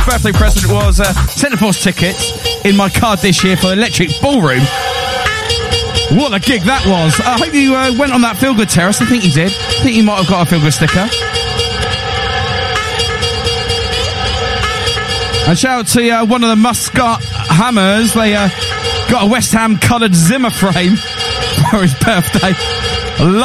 birthday present was Centre Force tickets in my card this year for Electric Ballroom. What a gig that was. I hope you went on that Feel Good Terrace. I think you did. I think you might have got a Feel Good sticker. And shout out to one of the Muscat Hammers. They got a West Ham coloured Zimmer frame for his birthday.